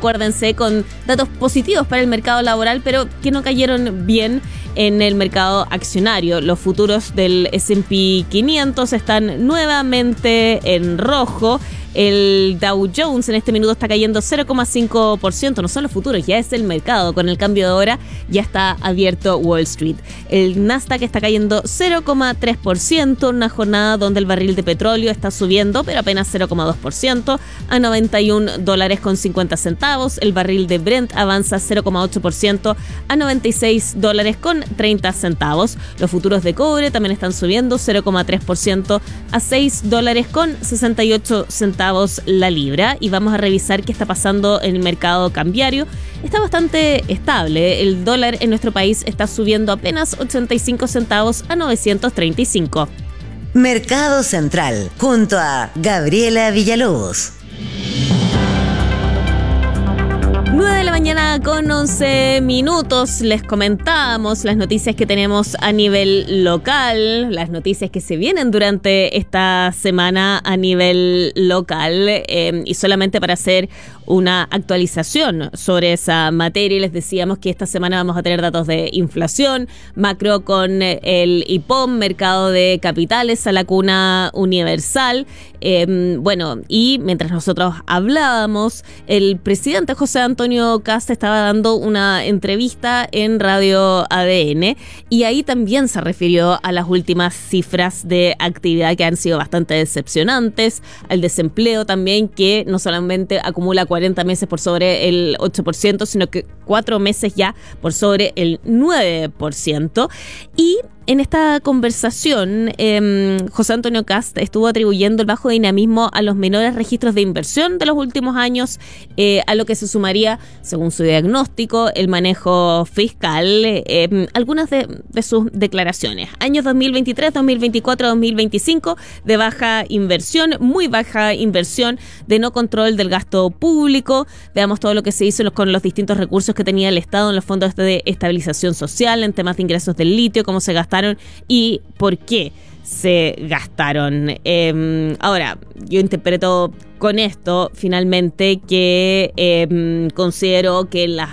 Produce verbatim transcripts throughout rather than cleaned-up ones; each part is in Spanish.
acuérdense, con datos positivos para el mercado laboral, pero que no cayeron bien en el mercado accionario. Los futuros del ese and pe quinientos están nuevamente en rojo. El Dow Jones en este minuto está cayendo cero coma cinco por ciento. No son los futuros, ya es el mercado. Con el cambio de hora ya está abierto Wall Street. El Nasdaq está cayendo cero coma tres por ciento. Una jornada donde el barril de petróleo está subiendo, pero apenas cero coma dos por ciento, a noventa y un dólares con cincuenta centavos. El barril de Brent avanza cero coma ocho por ciento a noventa y seis dólares con treinta centavos. Los futuros de cobre también están subiendo cero coma tres por ciento a seis dólares con sesenta y ocho centavos la libra. Y vamos a revisar qué está pasando en el mercado cambiario. Está bastante estable. El dólar en nuestro país está subiendo apenas ochenta y cinco centavos a novecientos treinta y cinco. Mercado Central, junto a Gabriela Villalobos. nueve de la mañana con once minutos. Les comentábamos las noticias que tenemos a nivel local, las noticias que se vienen durante esta semana a nivel local, eh, y solamente para hacer una actualización sobre esa materia, les decíamos que esta semana vamos a tener datos de inflación, macro con el I P O M, mercado de capitales, a la cuna universal. Eh, bueno, y mientras nosotros hablábamos, el presidente José Antonio Kast estaba dando una entrevista en Radio A D N y ahí también se refirió a las últimas cifras de actividad que han sido bastante decepcionantes, al desempleo también, que no solamente acumula cuarenta meses por sobre el ocho por ciento, sino que cuatro meses ya por sobre el nueve por ciento. Y en esta conversación, eh, José Antonio Kast estuvo atribuyendo el bajo dinamismo a los menores registros de inversión de los últimos años, eh, a lo que se sumaría, según su diagnóstico, el manejo fiscal. Eh, algunas de, de sus declaraciones. Años dos mil veintitrés, dos mil veinticuatro, dos mil veinticinco de baja inversión, muy baja inversión, de no control del gasto público. Veamos todo lo que se hizo con los distintos recursos que tenía el Estado en los fondos de estabilización social, en temas de ingresos del litio, cómo se gastaron y por qué se gastaron. Eh, ahora, yo interpreto con esto finalmente que eh, considero que las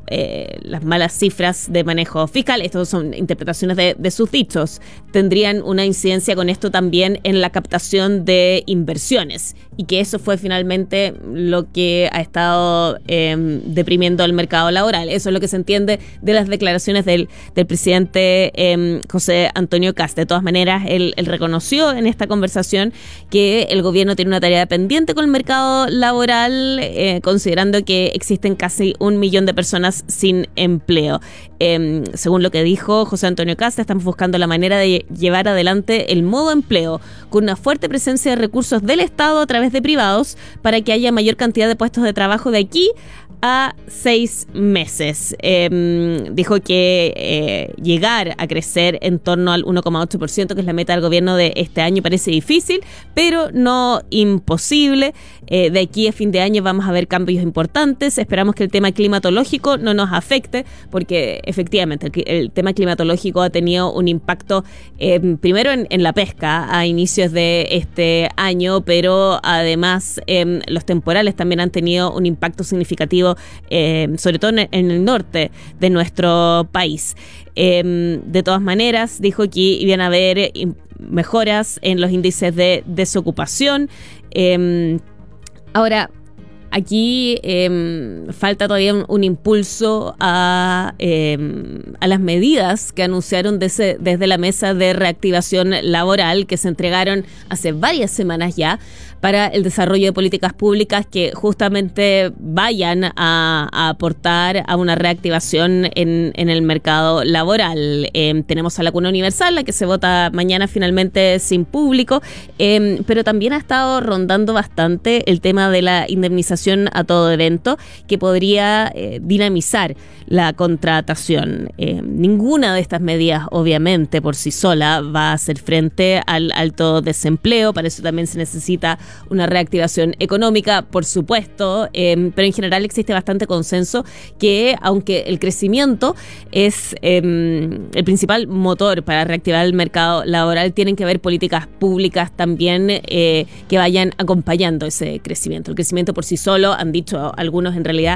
Eh, las malas cifras de manejo fiscal, estas son interpretaciones de, de sus dichos, tendrían una incidencia con esto también en la captación de inversiones, y que eso fue finalmente lo que ha estado eh, deprimiendo el mercado laboral. Eso es lo que se entiende de las declaraciones del, del presidente eh, José Antonio Kast. De todas maneras, él, él reconoció en esta conversación que el gobierno tiene una tarea pendiente con el mercado laboral, eh, considerando que existen casi un millón de personas sin empleo. Eh, según lo que dijo José Antonio Kast, estamos buscando la manera de llevar adelante el modo empleo con una fuerte presencia de recursos del Estado a través de privados para que haya mayor cantidad de puestos de trabajo de aquí a seis meses. Eh, dijo que eh, llegar a crecer en torno al uno coma ocho por ciento, que es la meta del gobierno de este año, parece difícil, pero no imposible. Eh, de aquí a fin de año vamos a ver cambios importantes. Esperamos que el tema climatológico no nos afecte, porque efectivamente el, el tema climatológico ha tenido un impacto eh, primero en, en la pesca a inicios de este año, pero además eh, los temporales también han tenido un impacto significativo, Eh, sobre todo en, en el norte de nuestro país. Eh, de todas maneras, dijo que iban a haber mejoras en los índices de desocupación. Eh, ahora, aquí eh, falta todavía un, un impulso a, eh, a las medidas que anunciaron desde, desde la mesa de reactivación laboral, que se entregaron hace varias semanas ya, para el desarrollo de políticas públicas que justamente vayan a, a aportar a una reactivación en, en el mercado laboral. Eh, tenemos a la cuna universal, la que se vota mañana finalmente sin público, eh, pero también ha estado rondando bastante el tema de la indemnización a todo evento, que podría eh, dinamizar la contratación. Eh, ninguna de estas medidas, obviamente, por sí sola va a hacer frente al alto desempleo. Para eso también se necesita una reactivación económica, por supuesto, eh, pero en general existe bastante consenso que, aunque el crecimiento es eh, el principal motor para reactivar el mercado laboral, tienen que haber políticas públicas también eh, que vayan acompañando ese crecimiento. El crecimiento por sí solo, han dicho algunos, en realidad